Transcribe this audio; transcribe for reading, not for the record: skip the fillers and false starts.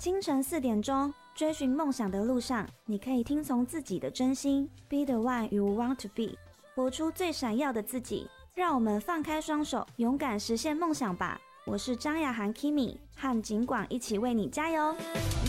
清晨4点钟，追寻梦想的路上，你可以听从自己的真心 ，Be the one you want to be， 活出最闪耀的自己。让我们放开双手，勇敢实现梦想吧！我是张雅涵 Kimi， 和景广一起为你加油。